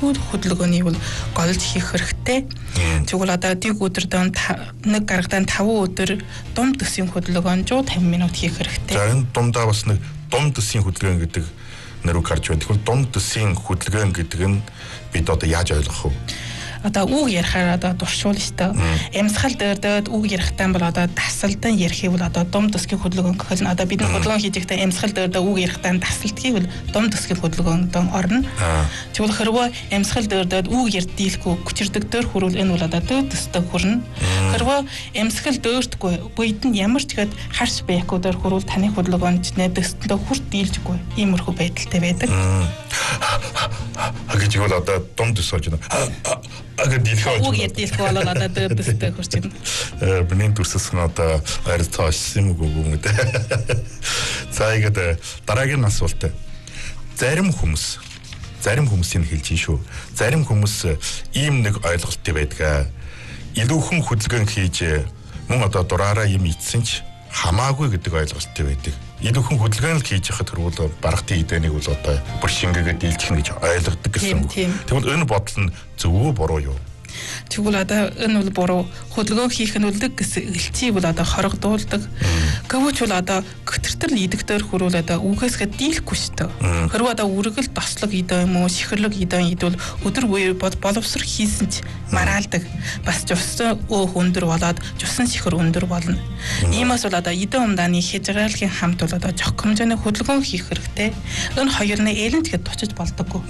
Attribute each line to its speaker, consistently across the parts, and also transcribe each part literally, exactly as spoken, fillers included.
Speaker 1: иймэрхүү хөдөлгөөний бол голж хийх хэрэгтэй. Тэгвэл одоо дэг өдөр дан нэг гарагдан таван өдөр дум төсвийн хөдөлгөөн one hundred fifty минут хийх хэрэгтэй.
Speaker 2: За энэ думдаа бас нэг дум төсвийн хөдөлгөөн гэдэг нэрийг гарч байна. Тэгэхээр дум төсвийн хөдөлгөөн гэдэг нь бид одоо яаж ойлгох вэ?
Speaker 1: Одоо үг ярихаар одоо дуршуул шүү дээ. Амьсгал дээрдээд үг ярихтаа бол одоо тасалдан ярих бол одоо дум төсгийн хөдөлгөөн гэх нь одоо бидний хөдөлгөөн хийж байхдаа амьсгал дээрдээ үг ярихтаа тасалдгийг бол дум төсгийн хөдөлгөөнд орно. Тэгвэл хэрвээ амьсгал дээрдээд үг ярдийлэхгүй хүчирдэг дөр хүрвэл энэ бол одоо дөө төстэй хүрнэ. Хэрвээ амьсгал дээрдгүй буйд нь ямар ч ихэд харш байхгүй дээр хүрвэл таны хөдөлгөөнд дэстэндээ хүрт дийлжгүй иймэрхүү байдалтай байдаг.
Speaker 2: Хагиж бол одоо дум төс болж байна. Агад дийлхээ
Speaker 1: үг ярдийлэхгүй бол одоо дөө төстэй хүрч байна.
Speaker 2: Э миний төрсөс нь одоо арай цаашсан юм уу юм үү. За ихэд дараагийн асуулт. Зарим хүмүүс зарим хүмүүсийн хэлж шүү. Зарим хүмүүс ийм нэг ойлголттой байдаг. Илүүхэн хөдөлгөөн хийж мөн одоо дураараа юм ийдсэн ч хамаагүй гэдэг ойлголттой байдаг. Илүүхэн хөдөлгөөн л хийж яхад хэрвэл баргатын идэнийг бол одоо бүр шингээгээд дийлчих гэж ойлгодог гэсэн үг. Тэгвэл энэ бодол нь зөв үү буруу юу?
Speaker 1: Тэгвэл одоо энэ бол буруу. Хөдөлгөөн хийх нь үлдэг гэсэн элчийг бол одоо хорогдуулдаг. Гэвч бол одоо гөтөртөл идэгтэр хүрүүл одоо үгээсгээ дийлэхгүй шүү дээ. Хэрвээ одоо үргэл тослог идэ юм уу, шихрлэг идэ идвэл өдөр буюу боловсрох хийсэн ч мараалдаг. Бас жусан өөх өндөр болоод жусан шихэр өндөр болно. Иймээс бол одоо идэн умдааны хязгаарлалын хамт бол одоо жох хэмжээний хөдөлгөөн хийх хэрэгтэй. Энэ хоёрны элэнтэд тучиж болдоггүй.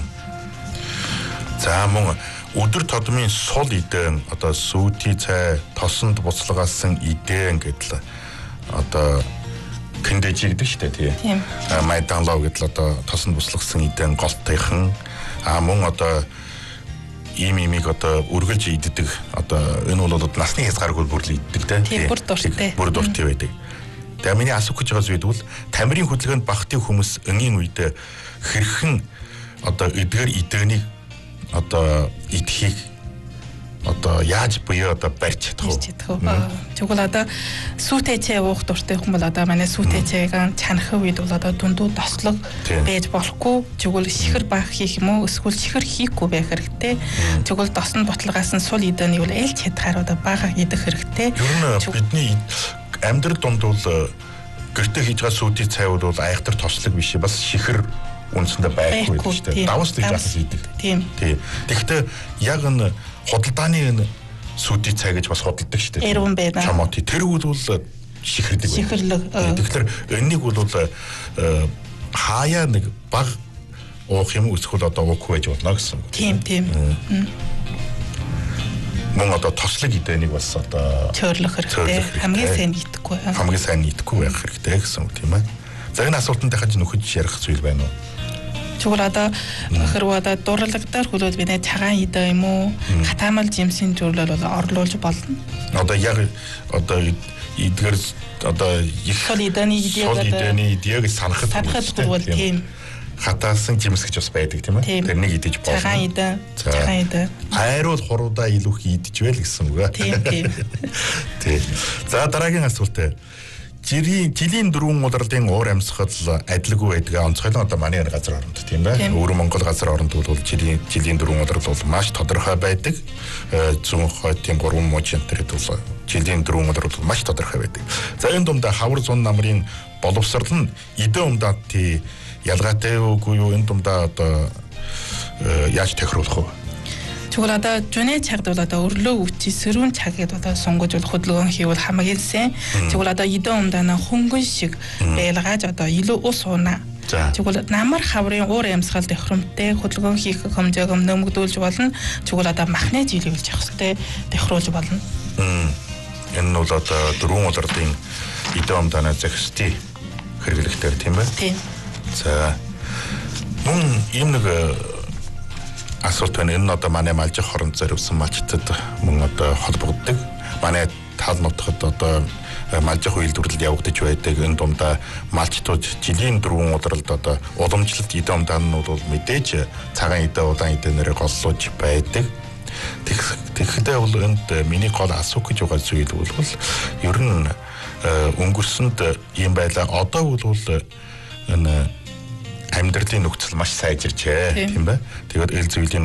Speaker 2: За мөн өдөр тодмын сул идэн одоо сүйти цай тосонд буцлагаасан идэн гэдэл одоо киндэж гэдэг шүү дээ тийм. Майданлоо гэдэл одоо тосонд буцлагсан идэн голтойхон а мөн одоо ийм имийг одоо үргэлж иддэг одоо энэ бол насны хязгааргүй бүрл иддэг
Speaker 1: тийм. Бүр дуртай.
Speaker 2: Бүр дуртай байдаг. Тэгээ миний асуух гэж байгаа зүйл бол тамирын хөдөлгөөнд багтын хүмүүс өнгийн үед хэрхэн одоо эдгээр идэнийг одоо идэхийг одоо яаж буюу одоо барьж чадах вэ?
Speaker 1: Тэгвэл одоо сүйтэй чай уух дуртай хүмүүс бол одоо манай сүйтэй чайг чанах үед бол одоо дундуу тослог байж болохгүй. Тэгвэл шихэр баг хийх юм уу? Эсвэл шихэр хийхгүй байх хэрэгтэй. Тэгвэл досн ботлогоос нь сул идэнийг бол ээлж чадхаар одоо бага идэх хэрэгтэй.
Speaker 2: Ер нь бидний амьдрал дунд бол гэртээ хийж байгаа сүйтэй цай бол айхтар тослог биш бас шихэр үнсэндээ байхгүй шүү дээ. Давс гэж асууж идэг.
Speaker 1: Тийм.
Speaker 2: Тийм. Тэгэхдээ яг энэ худалдааны энэ сүди цай гэж бас худалдаг шүү дээ.
Speaker 1: Эрүүн байна.
Speaker 2: Чамоти тэр үл бол шихэрдэг.
Speaker 1: Шихэрлэг.
Speaker 2: Тэгэхээр энэнийг бол хаяа нэг баг уух юм эсвэл одоо уухгүй байж болно гэсэн үг.
Speaker 1: Тийм, тийм.
Speaker 2: Мөн одоо тослог идэнийг бас одоо
Speaker 1: цөөрлөх хэрэгтэй. Хамгийн сайн идэхгүй.
Speaker 2: Хамгийн сайн идэхгүй байх хэрэгтэй гэсэн үг тийм ээ. За энэ асуултанд дахиж нөхөж ярих зүйл байна уу?
Speaker 1: Тэгвэл одоо хэрвээ одоо дурлагдаар хөлөөд бид цагаан идэ юм уу? Хатаамал жимсийн төрлөл бол орлуулж болно.
Speaker 2: Одоо яг одоо эдгээр одоо их
Speaker 1: сол идэний
Speaker 2: идеэг санахад
Speaker 1: санахад бол тийм
Speaker 2: хатаасан жимс гэж бас байдаг тийм ээ. Тэрнийг идэж болно.
Speaker 1: Цагаан идэ, цагаан идэ.
Speaker 2: Айруул хуруудаа илүүх идэж байл гэсэн үг аа.
Speaker 1: Тийм тийм.
Speaker 2: Тийм. За дараагийн асуулт. Жилийн жилийн дөрвөн удирдлын уур амьсгал адилгүй байдаг. Онцгойлон одоо манай газар оронд тийм ээ. Өвөр Монгол газар оронд бол жилийн жилийн дөрвөн удирдал бол маш тодорхой байдаг. Зүүн хойтын гурван мужийн төрөд бол жилийн дөрвөн удирдал маш тодорхой байдаг. За энэ дундаа хавар зун намрын боловсрал нь эдэн умдаат ялгаатай үгүй юу энэ дундаа одоо яаж тохируулах вэ?
Speaker 1: Тэгвэл одоо жүнэ цагт бол одоо өрлөө үчи сэрүүн цаг гэдээ одоо сунгаж бол хөдөлгөөн хийвэл хамгийн сайн. Тэгвэл одоо эдэн умдаана хөнгөн шиг байлгааж одоо илүү ус уунаа. Тэгвэл намар хаврын уур амьсгал тохиромжтой хөдөлгөөн хийх хэмжээг нэмэгдүүлж болно. Тэгвэл одоо махны жилүүлж явах хэрэгтэй тохируулж болно.
Speaker 2: Энэ нь бол одоо дөрвөн удирдлын эдэн умдаана зохистой хэрэглэхтэй тийм ээ.
Speaker 1: Тийм.
Speaker 2: За мөн ийм нэг асуулт байна. Энэ одоо манай малжих хоронд зориулсан малчтад мөн одоо холбогддог. Манай тал нутгад одоо малжих үйлдвэрлэл явагдаж байдаг. Энэ дундаа малчтууд жилийн дөрвөн удирдалд одоо уламжлалт эдэн умдаан нь бол мэдээж цагаан эдэн удаан эдэнээр голлож байдаг. Тэгэхдээ бол энд миний гол асуух гэж байгаа зүйл бол ер нь өнгөрсөнд ийм байлаа. Одоо бол энэ амьдралын нөхцөл маш сайжирчээ тийм бэ. Тэгээд эл зүйлийн